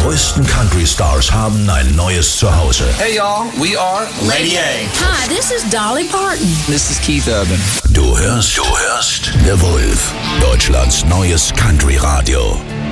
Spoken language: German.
größten Country-Stars haben ein neues Zuhause. Hey y'all, we are Lady A. Hi, this is Dolly Parton. This is Keith Urban. Du hörst The Wolf, Deutschlands neues Country-Radio.